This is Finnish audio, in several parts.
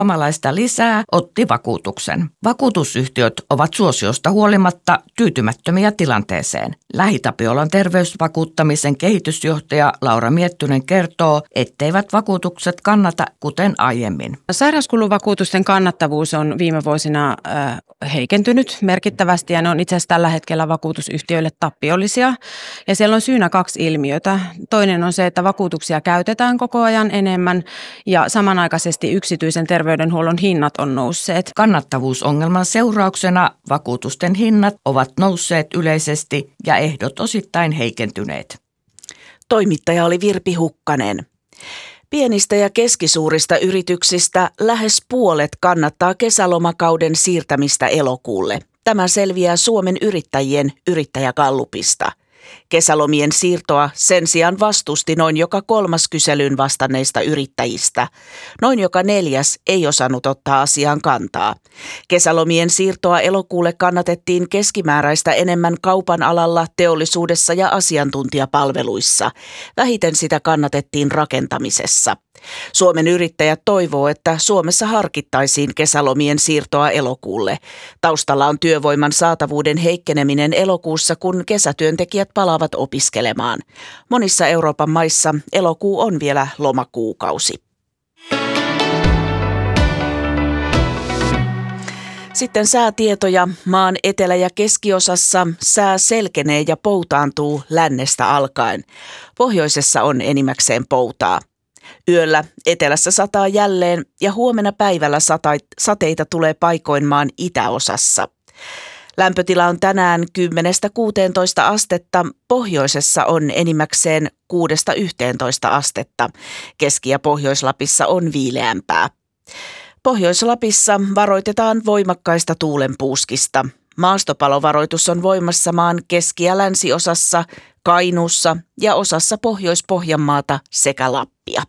suomalaista lisää otti vakuutuksen. Vakuutusyhtiöt ovat suosiosta huolimatta tyytymättömiä tilanteeseen. LähiTapiolan terveysvakuuttamisen kehitysjohtaja Laura Miettynen kertoo, etteivät vakuutukset kannata kuten aiemmin. Sairauskuluvakuutusten kannattavuus on viime vuosina heikentynyt merkittävästi ja ne on itse asiassa tällä hetkellä vakuutusyhtiöille tappiollisia. Ja siellä on syynä 2 ilmiötä. Toinen on se, että vakuutuksia käytetään koko ajan enemmän ja samanaikaisesti yksityisen terveydenhuollon hinnat on nousseet. Kannattavuusongelman seurauksena vakuutusten hinnat ovat nousseet yleisesti ja ehdot osittain heikentyneet. Toimittaja oli Virpi Hukkanen. Pienistä ja keskisuurista yrityksistä lähes puolet kannattaa kesälomakauden siirtämistä elokuulle. Tämä selviää Suomen yrittäjien yrittäjägallupista. Kesälomien siirtoa sen sijaan vastusti noin joka 3. kyselyyn vastanneista yrittäjistä. Noin joka 4. ei osannut ottaa asiaan kantaa. Kesälomien siirtoa elokuulle kannatettiin keskimääräistä enemmän kaupan alalla, teollisuudessa ja asiantuntijapalveluissa. Vähiten sitä kannatettiin rakentamisessa. Suomen yrittäjät toivoo, että Suomessa harkittaisiin kesälomien siirtoa elokuulle. Taustalla on työvoiman saatavuuden heikkeneminen elokuussa, kun kesätyöntekijät palaavat opiskelemaan. Monissa Euroopan maissa elokuu on vielä lomakuukausi. Sitten säätietoja. Maan etelä- ja keskiosassa sää selkenee ja poutaantuu lännestä alkaen. Pohjoisessa on enimmäkseen poutaa. Yöllä etelässä sataa jälleen ja huomenna päivällä sateita tulee paikoin maan itäosassa. Lämpötila on tänään 10–16 astetta, pohjoisessa on enimmäkseen 6–11 astetta. Keski- ja Pohjois-Lapissa on viileämpää. Pohjois-Lapissa varoitetaan voimakkaista tuulenpuuskista. Maastopalovaroitus on voimassa maan keski- ja länsiosassa, Kainuussa ja osassa Pohjois-Pohjanmaata sekä Lappia.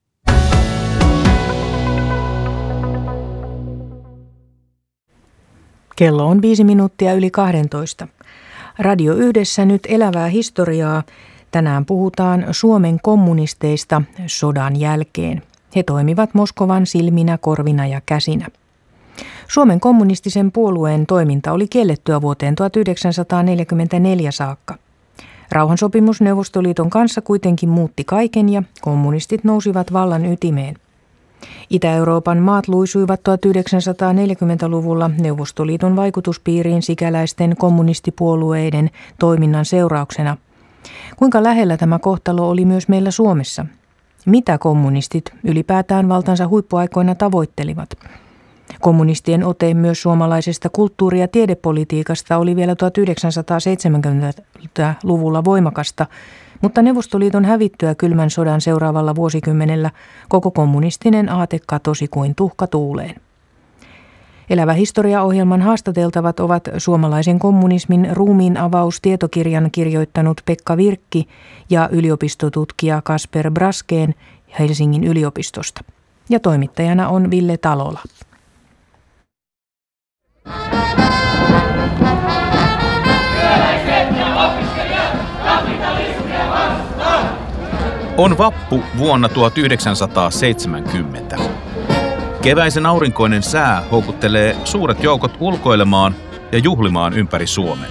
Kello on 5:05. Radio Yhdessä nyt elävää historiaa. Tänään puhutaan Suomen kommunisteista sodan jälkeen. He toimivat Moskovan silminä, korvina ja käsinä. Suomen kommunistisen puolueen toiminta oli kiellettyä vuoteen 1944 saakka. Rauhansopimus Neuvostoliiton kanssa kuitenkin muutti kaiken ja kommunistit nousivat vallan ytimeen. Itä-Euroopan maat luisuivat 1940-luvulla Neuvostoliiton vaikutuspiiriin sikäläisten kommunistipuolueiden toiminnan seurauksena. Kuinka lähellä tämä kohtalo oli myös meillä Suomessa? Mitä kommunistit ylipäätään valtansa huippuaikoina tavoittelivat? Kommunistien ote myös suomalaisesta kulttuuri- ja tiedepolitiikasta oli vielä 1970-luvulla voimakasta, mutta Neuvostoliiton hävittyä kylmän sodan seuraavalla vuosikymmenellä koko kommunistinen aate katosi kuin tuhka tuuleen. Elävä historiaohjelman haastateltavat ovat suomalaisen kommunismin ruumiin avaus-tietokirjan kirjoittanut Pekka Virkki ja yliopistotutkija Kasper Braskeen Helsingin yliopistosta. Ja toimittajana on Ville Talola. On vappu vuonna 1970. Keväisen aurinkoinen sää houkuttelee suuret joukot ulkoilemaan ja juhlimaan ympäri Suomen.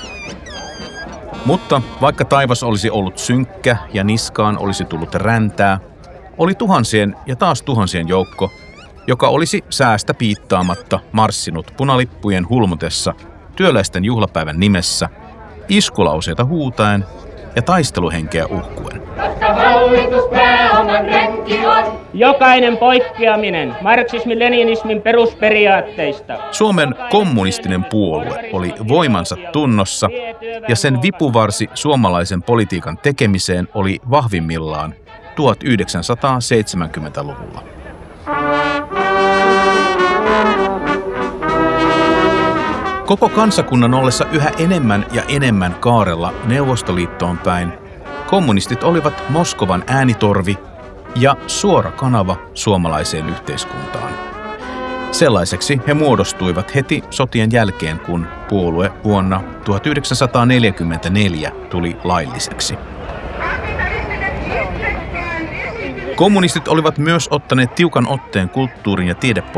Mutta vaikka taivas olisi ollut synkkä ja niskaan olisi tullut räntää, oli tuhansien ja taas tuhansien joukko, joka olisi säästä piittaamatta marssinut punalippujen hulmutessa työläisten juhlapäivän nimessä, iskulauseita huutaen ja taisteluhenkeä uhkuen. Jokainen poikkeaminen marksismi-leninismin perusperiaatteista. Suomen kommunistinen puolue oli voimansa tunnossa ja sen vipuvarsi suomalaisen politiikan tekemiseen oli vahvimmillaan 1970-luvulla. Koko kansakunnan ollessa yhä enemmän ja enemmän kaarella Neuvostoliittoon päin, kommunistit olivat Moskovan äänitorvi ja suora kanava suomalaiseen yhteiskuntaan. Sellaiseksi he muodostuivat heti sotien jälkeen, kun puolue vuonna 1944 tuli lailliseksi. Kommunistit olivat myös ottaneet tiukan otteen kulttuurin ja tiedepolitiikkaan.